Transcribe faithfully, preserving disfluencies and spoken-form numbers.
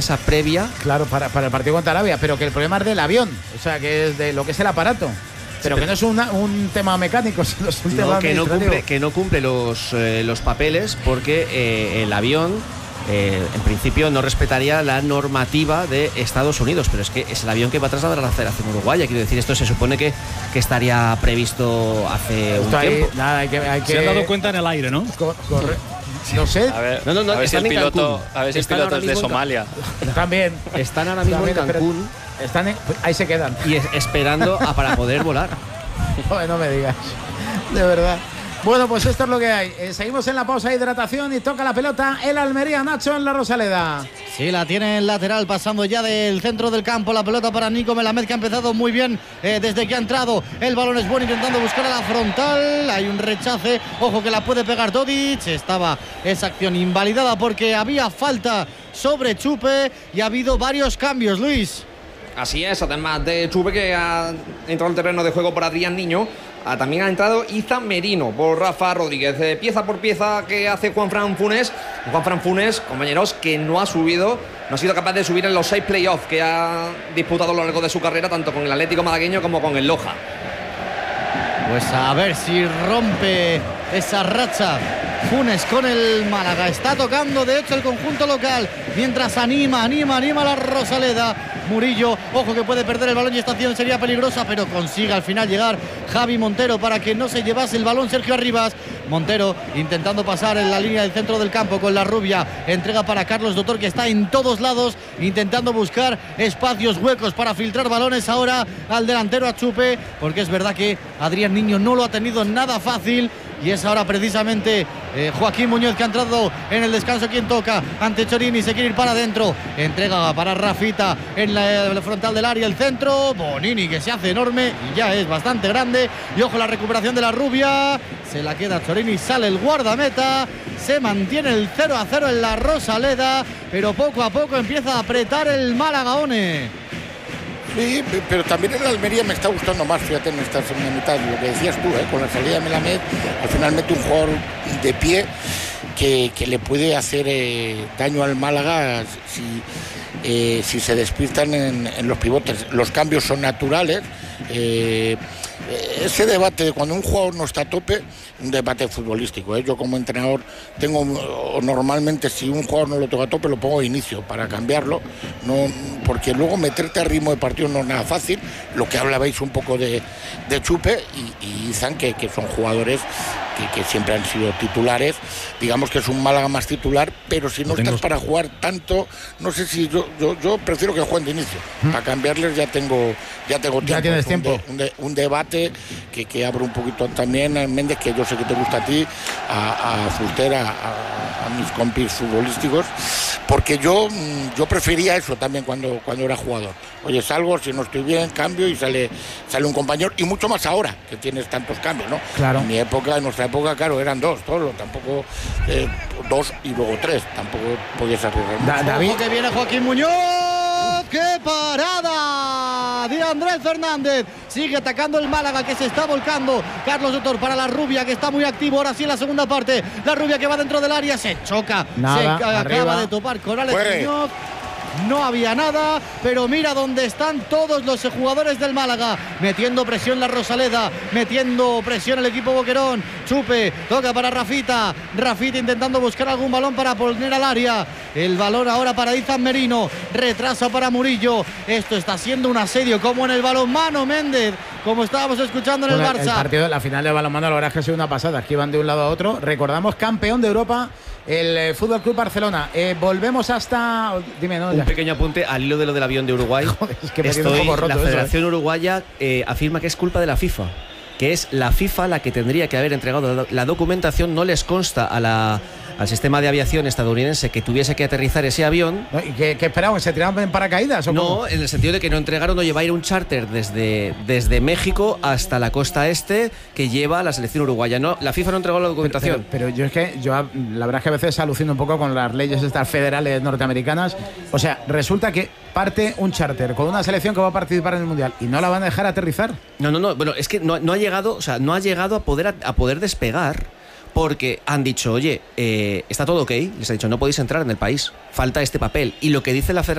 esa previa. Claro, para, para el partido contra Arabia, pero que el problema es del avión, o sea, que es de lo que es el aparato. Pero sí, que no es una, un tema mecánico, sino es un no, tema que no cumple, que no cumple los, eh, los papeles porque eh, el avión eh, en principio no respetaría la normativa de Estados Unidos, pero es que es el avión que va a trasladar a la Federación Uruguaya. Quiero decir, esto se supone que, que estaría previsto hace esto un hay, tiempo. Nada, hay que, hay que... Se han dado cuenta en el aire, ¿no? Co corre. No sé. A ver, no, no, no, a ver si el piloto, Cancún. a ver si el piloto es de Somalia. También. Están ahora mismo También, en Cancún. Están en, ahí se quedan. Y es, esperando a, para poder volar. Joder, no me digas. De verdad. Bueno, pues esto es lo que hay. Eh, seguimos en la pausa de hidratación y toca la pelota el Almería, Nacho, en la Rosaleda. Sí, la tiene el lateral, pasando ya del centro del campo. La pelota para Nico Melamed, que ha empezado muy bien eh, desde que ha entrado. El balón es bueno, intentando buscar a la frontal. Hay un rechace. Ojo que la puede pegar Todic. Estaba esa acción invalidada porque había falta sobre Chupe y ha habido varios cambios, Luis. Así es, además de Chupe, que ha entrado al terreno de juego por Adrián Niño, ah, también ha entrado Izan Merino por Rafa Rodríguez. Eh, pieza por pieza que hace Juanfran Funes. Juanfran Funes, compañeros, que no ha subido, no ha sido capaz de subir en los seis playoffs que ha disputado a lo largo de su carrera, tanto con el Atlético Malagueño como con el Loja. Pues a ver si rompe esa racha Funes con el Málaga. Está tocando de hecho el conjunto local, mientras anima, anima, anima la Rosaleda. Murillo, ojo que puede perder el balón y esta acción sería peligrosa, pero consigue al final llegar Javi Montero para que no se llevase el balón Sergio Arribas. Montero intentando pasar en la línea del centro del campo con la rubia, entrega para Carlos Doctor, que está en todos lados intentando buscar espacios huecos para filtrar balones ahora al delantero, a Chupe, porque es verdad que Adrián Niño no lo ha tenido nada fácil. Y es ahora precisamente eh, Joaquín Muñoz, que ha entrado en el descanso, quien toca ante Chorini, se quiere ir para adentro, entrega para Rafita en la, la frontal del área, el centro, Bonini, que se hace enorme y ya es bastante grande, y ojo la recuperación de la rubia, se la queda Chorini, sale el guardameta, se mantiene el cero a cero en la Rosaleda, pero poco a poco empieza a apretar el Malagaone. Sí, pero también el Almería me está gustando más, fíjate, en esta segunda mitad, lo que decías tú, ¿eh? Con la salida de Melamed, al final mete un jugador de pie que, que le puede hacer eh, daño al Málaga si, eh, si se despiertan en, en los pivotes. Los cambios son naturales. Eh, ese debate de cuando un jugador no está a tope, un debate futbolístico, ¿eh? Yo como entrenador tengo, normalmente si un jugador no lo toca a tope lo pongo de inicio para cambiarlo, no, porque luego meterte a ritmo de partido no es nada fácil. Lo que hablabais un poco de, de Chupe y, y Izan, que, que son jugadores que, que siempre han sido titulares, digamos que es un Málaga más titular, pero si no tengo... estás para jugar tanto, no sé si yo, yo, yo prefiero que jueguen de inicio, ¿Mm? Para cambiarles ya tengo, ya tengo tiempo. Ya tienes tiempo. Un, de, un, de, un debate que, que abro un poquito también, Méndez, que yo sé que te gusta a ti, a, a Fuster, a, a, a mis compis futbolísticos, porque yo, yo prefería eso también cuando, cuando era jugador. Oye, salgo, si no estoy bien, cambio y sale, sale un compañero, y mucho más ahora que tienes tantos cambios, ¿no? Claro. En mi época, en nuestra época, claro, eran dos, todos, tampoco eh, dos y luego tres, tampoco podías arriesgar. Da, David, que viene Joaquín Muñoz, ¡qué parada de Andrés Fernández! Sigue atacando el Málaga, que se está volcando. Carlos Doctor para la rubia, que está muy activo ahora sí en la segunda parte. La rubia que va dentro del área, se choca, nada, se arriba. acaba de topar con Alex Fuere. Muñoz. No había nada, pero mira dónde están todos los jugadores del Málaga, metiendo presión la Rosaleda, metiendo presión el equipo Boquerón. Chupe, toca para Rafita, Rafita intentando buscar algún balón para poner al área. El balón ahora para Izan Merino, retrasa para Murillo. Esto está siendo un asedio como en el balonmano, Méndez, como estábamos escuchando en bueno, el Barça. El partido de la final de balonmano, la verdad es que ha sido una pasada. Aquí van de un lado a otro. Recordamos, campeón de Europa, el eh, Fútbol Club Barcelona. Eh, volvemos hasta. Dime, ¿no? Un pequeño apunte al hilo de lo del avión de Uruguay. Joder, es que me Estoy, tiene un poco roto la eso, Federación ¿eh? Uruguaya eh, afirma que es culpa de la FIFA, que es la FIFA la que tendría que haber entregado la documentación. No les consta a la, al sistema de aviación estadounidense que tuviese que aterrizar ese avión. ¿No? ¿Y qué, qué esperaban? ¿Se tiraban en paracaídas o No, cómo? en el sentido de que no entregaron, no lleva a ir un charter desde, desde México hasta la costa este que lleva a la selección uruguaya. No, la FIFA no entregó la documentación. Pero, pero yo es que, yo la verdad es que a veces alucino un poco con las leyes estas federales norteamericanas. O sea, resulta que parte un charter con una selección que va a participar en el Mundial y no la van a dejar aterrizar. No, no, no. Bueno, es que no, no ha llegado, o sea, no ha llegado a poder, a, a poder despegar. Porque han dicho, oye, eh, está todo ok. Les ha dicho, no podéis entrar en el país. Falta este papel. Y lo que dice la Federación